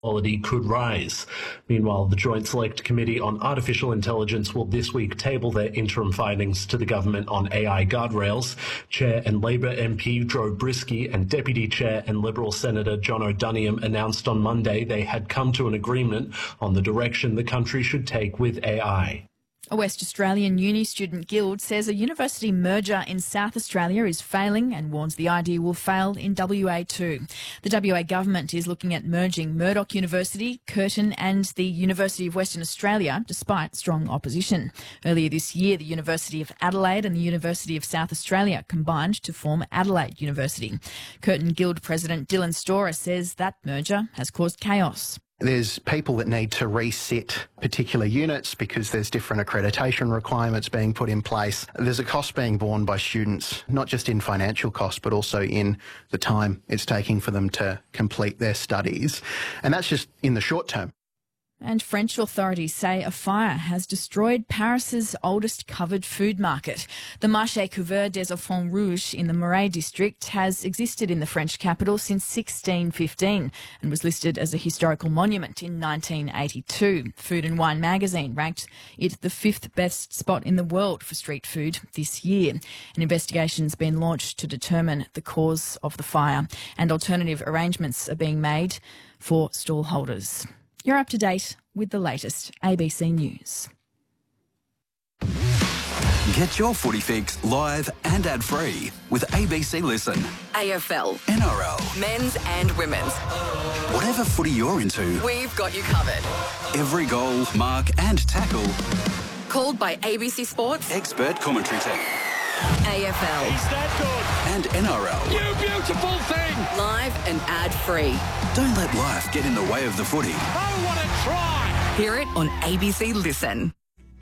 quality could rise. Meanwhile, the Joint Select Committee on Artificial Intelligence will this week table their interim findings to the government on AI guardrails. Chair and Labor MP Joe Brisky and Deputy Chair and Liberal Senator John O'Duniam announced on Monday they had come to an agreement on the direction the country should take with AI. A West Australian uni student guild says a university merger in South Australia is failing and warns the idea will fail in WA too. The WA government is looking at merging Murdoch University, Curtin and the University of Western Australia, despite strong opposition. Earlier this year, the University of Adelaide and the University of South Australia combined to form Adelaide University. Curtin Guild President Dylan Storer says that merger has caused chaos. There's people that need to reset particular units because there's different accreditation requirements being put in place. There's a cost being borne by students, not just in financial costs, but also in the time it's taking for them to complete their studies. And that's just in the short term. And French authorities say a fire has destroyed Paris's oldest covered food market. The Marché Couvert des Enfants Rouges in the Marais district has existed in the French capital since 1615 and was listed as a historical monument in 1982. Food and Wine magazine ranked it the 5th best spot in the world for street food this year. An investigation's been launched to determine the cause of the fire, and alternative arrangements are being made for stall holders. You're up to date with the latest ABC News. Get your footy fix live and ad-free with ABC Listen. AFL, NRL, men's and women's. Whatever footy you're into, We've got you covered. every goal, mark and tackle, Called by ABC Sports, expert commentary team. AFL, Is that good? And NRL. You beautiful thing! live and ad-free. Don't let life get in the way of the footy. Oh, what a try! Hear it on ABC Listen.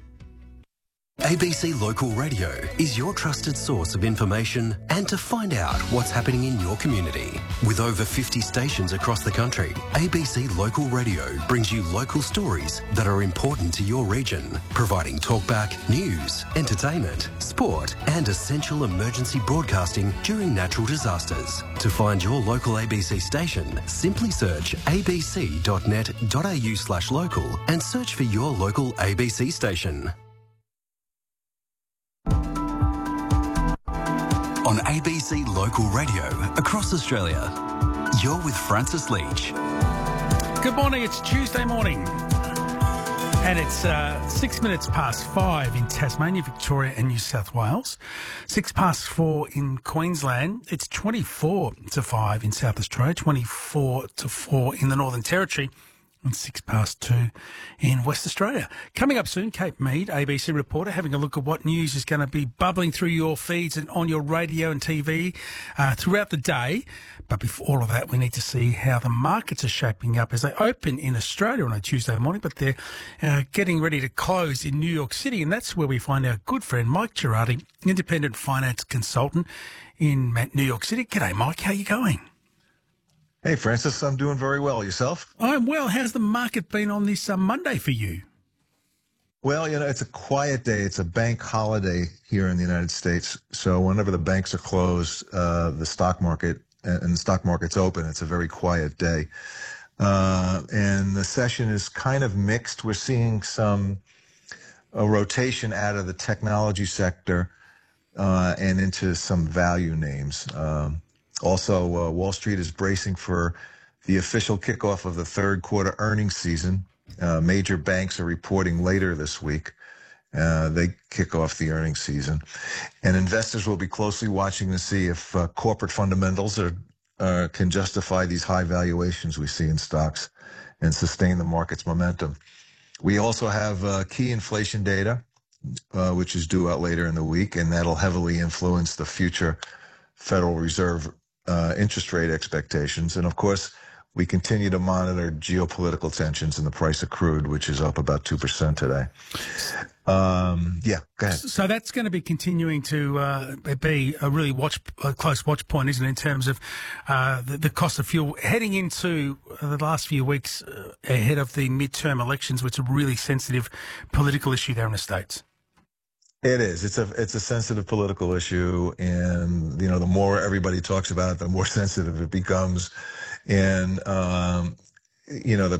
ABC Local Radio is your trusted source of information and to find out what's happening in your community. With over 50 stations across the country, ABC Local Radio brings you local stories that are important to your region, providing talkback, news, entertainment, sport and essential emergency broadcasting during natural disasters. To find your local ABC station, simply search abc.net.au/local and search for your local ABC station. On ABC Local Radio across Australia, you're with Francis Leach. Good morning, it's Tuesday morning. And it's 6 minutes past 5 in Tasmania, Victoria and New South Wales. 6 past 4 in Queensland. It's 24 to 5 in South Australia, 24 to 4 in the Northern Territory. And 6 past 2 in West Australia. Coming up soon, Kate Mead, ABC reporter, having a look at what news is going to be bubbling through your feeds and on your radio and TV throughout the day. But before all of that, we need to see how the markets are shaping up as they open in Australia on a Tuesday morning, but they're getting ready to close in New York City. And that's where we find our good friend Mike Girardi, independent finance consultant in New York City. G'day, Mike. How are you going? Hey, Francis, I'm doing very well. Yourself? I'm well. How's the market been on this Monday for you? Well, it's a quiet day. It's a bank holiday here in the United States. So whenever the banks are closed, the stock market and the stock market's open, it's a very quiet day. And the session is kind of mixed. We're seeing a rotation out of the technology sector and into some value names. Also, Wall Street is bracing for the official kickoff of the third quarter earnings season. Major banks are reporting later this week. They kick off the earnings season. And investors will be closely watching to see if corporate fundamentals can justify these high valuations we see in stocks and sustain the market's momentum. We also have key inflation data, which is due out later in the week, and that'll heavily influence the future Federal Reserve interest rate expectations. And of course, we continue to monitor geopolitical tensions in the price of crude, which is up about 2% today. Yeah, go ahead. So that's going to be continuing to be a really close watch point, isn't it, in terms of the cost of fuel heading into the last few weeks ahead of the midterm elections, which is a really sensitive political issue there in the States. It is. It's a sensitive political issue, and the more everybody talks about it, the more sensitive it becomes. And you know, the